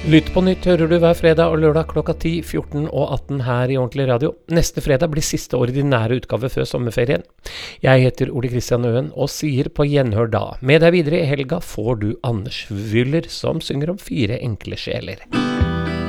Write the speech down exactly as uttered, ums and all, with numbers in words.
Lytt på nytt hører du hver fredag og lørdag klokka ti, fjorten og atten her i Ordentlig Radio. Neste fredag blir siste ordinære utgave før sommerferien. Jeg heter Ole Kristian Øen og sier på gjenhør da. Med deg videre i helga får du Anders Wyller som synger om fire enkle sjeler.